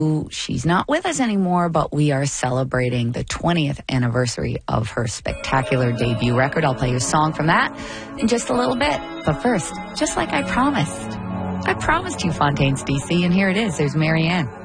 She's not with us anymore, but we are celebrating the 20th anniversary of her spectacular debut record. I'll play you a song from that in just a little bit. But first, just like I promised you Fontaines, BC, and here it is. There's Marianne.